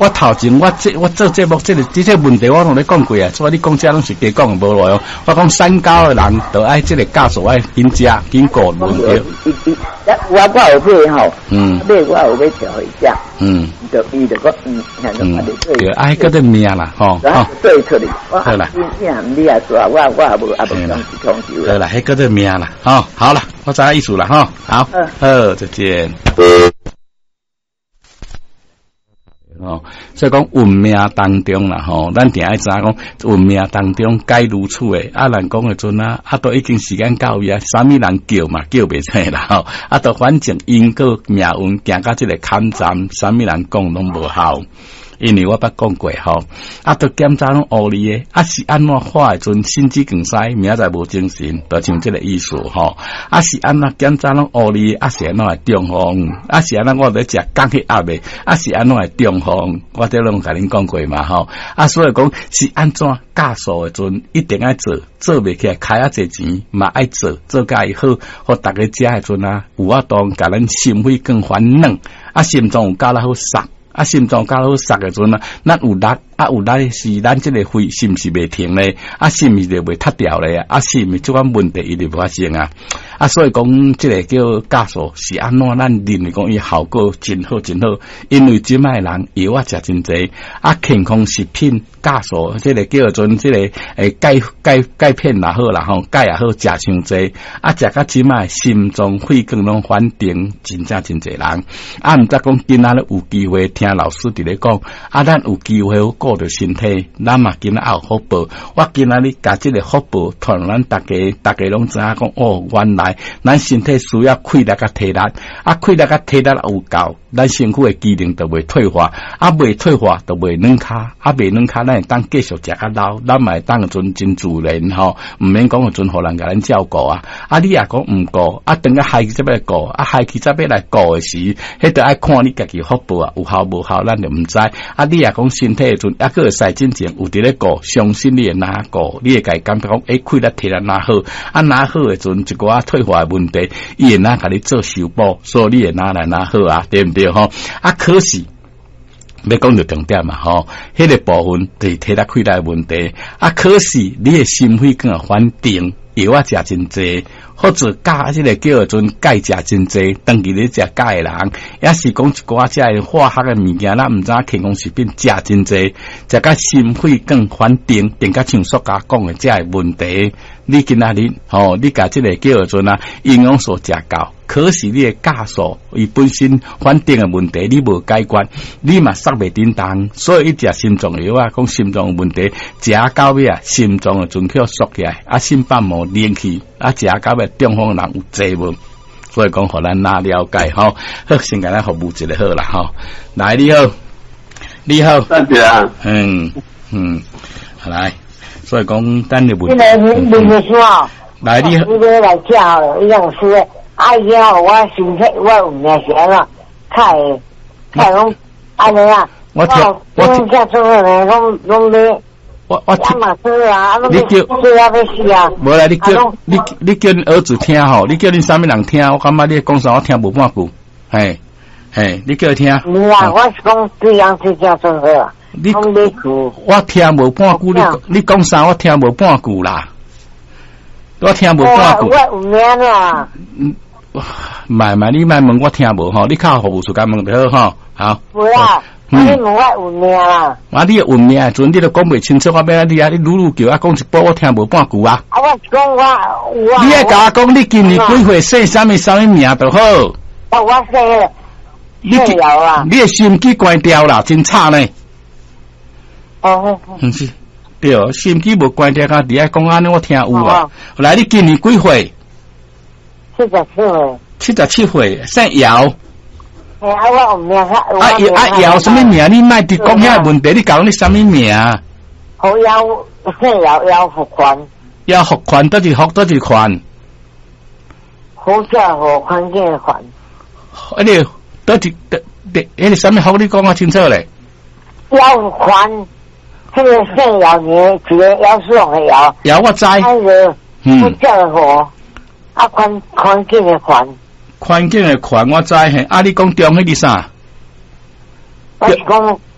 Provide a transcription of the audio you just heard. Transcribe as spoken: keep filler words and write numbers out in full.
我头前我这我做节目这个这些问题我同你讲过啊，所以你讲这拢是假讲无落哦。我讲山高的人都爱这个驾驶爱紧食紧顾问题。 我我有买吼， 嗯， 买我有买调一下， 嗯， 就伊就讲嗯，看到我哋对，爱嗰啲命啦，吼， 吼，对出嚟， 好啦， 你你含你啊说，我我也无也无讲是讲究。 好啦，迄嗰啲命啦，吼，好了，我知意思啦，吼，好，好，再见。哦，所以讲运命当中啦，吼，咱定爱知影讲运命当中该如此诶。啊，人讲诶阵啊，啊都已经时间到呀，啥物人叫嘛叫袂出啦，吼，啊都反正因果命运行到即个坎站，啥物人讲拢无效。因为我捌讲过吼，啊，都检查拢乌哩诶，啊是安怎化诶阵心肌梗塞，明仔载无精神，就像即个意思吼。啊是安怎检查拢乌哩，啊是安怎会中风，啊是安怎我咧食降血压诶，啊是安怎会中风，我都拢甲恁讲过嘛吼。啊所以讲是安怎驾驶诶阵一定爱做，做袂起来开啊侪钱嘛爱做，做甲伊好，互逐个食诶阵啊有法度甲咱心肺更烦软，啊心脏有教得好杀。啊，心脏较好杀嘅阵啊，咱有力啊，有力是咱即个肺是毋是袂停咧？啊，是毋是就袂塌掉咧？啊，是毋是即款问题伊就发生啊？啊，所以讲即个叫驾驶是安怎？咱认为讲伊效果真好真好，因为即卖人药啊食真济，啊，健康食品驾驶即个叫做即个诶钙钙钙片也好啦吼，钙也好食伤济，啊，食到即卖心脏肺功能反定，真正真济人，啊，毋则讲今仔日有机会。听老师伫咧讲，啊，咱有机会顾着身体，咱嘛今仔也有福报。我今仔日甲即个福报，传咱大家，大家拢知影讲，哦，原来咱身体需要气力甲体力，啊，气力甲体力有够，咱身躯的机能就袂退化，啊，袂退化就袂软骹，啊，袂软骹，咱会当继续食较老，咱嘛会当个阵真自然吼，毋免讲个阵互人甲咱照顾啊，啊，你也讲毋顾，啊，等个孩子则要顾，啊，孩子则要来顾诶时，迄着爱看你家己福报啊，有效。无效，咱就毋知。啊，你也讲身体诶阵，抑个会使真正有伫咧顾，相信你会哪顾，你会家感觉讲，诶，气力体力哪好，啊哪好诶阵，一个啊退化诶问题，伊会哪甲你做修补，所以你会哪来哪好啊，对毋对吼？啊，可是要讲到重点嘛吼，迄、那个部分就是体力气力诶问题。啊，可是你诶心肺更反定，药啊食真济。或者钙即个叫做阵钙食真济，长期咧食钙诶人，也是讲一寡即个化学诶物件，咱毋知影健康食品食真济，食甲心肺更反定，定甲像塑胶讲诶即个问题。你今仔日吼，你甲即个叫做阵啊营养素食够，可是你诶酵素伊本身反定诶问题你无解决，你嘛杀袂叮当，所以一食心脏药啊，讲心脏诶问题，食到尾啊，心脏诶准确缩起来，啊心瓣膜连起，啊食到尾中风人有济无？所以讲，互咱哪了解吼？好，先甲咱服务一个好啦吼。来，你好，你好， 大家， 嗯嗯，来。所以讲，咱的问题。 现在你你你说啊， 来你好， 你这来讲了，样是阿姨啊，我身体我五年前了，看看拢安尼啊， 我听我听这做呢，拢拢咧。 我我听嘛是啊， 你叫是啊，要死啊！ 无啦，你叫你你叫你儿子听吼，你叫你啥物人听？我感觉你讲啥我听无半句，嘿嘿，你叫他听。 你啊，我是讲这样子叫做好。 你我听无半句，你你讲啥我听无半句啦，我听无半句。 我有名啦。 嗯，卖卖你卖问我听无吼，你靠服务处甲问就好吼，好。 不啦。嗯，你问我有名啦。 啊，你有名，阵你都讲袂清楚，我要你啊，你噜噜叫啊，讲一波我听无半句啊。 啊，我讲我我。 你爱甲我讲，你今年几岁姓啥物啥物名就好。 啊，我姓了。 你啊， 你的心机关掉啦，真差呢。 哦， 毋是，对，心机无关掉，家己爱讲安尼，我听有啊。来，你今年几岁？ 七十七岁。 七十七岁，姓姚。 哎，啊，我有名，啊啊姚什么名？你莫伫讲遐问题，你讲你什么名？ 好姚，姓姚，姚福宽。 姚福宽，倒是福，倒是宽。 好叫福宽见宽。 哎你倒是倒，哎你什么福？你讲啊清楚咧。 姚福宽。这个姓姚年，一个姚爽的姚， 姚我知， 那个嗯， 不叫的火，啊宽宽境的宽， 宽境的宽我知嘿，啊你讲中迄个啥？ 我是讲